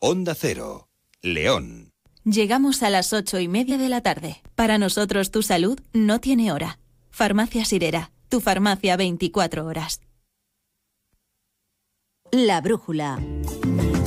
Onda Cero, León. Llegamos a las 8:30 de la tarde. Para nosotros tu salud no tiene hora. Farmacia Sirera, tu farmacia 24 horas. La brújula.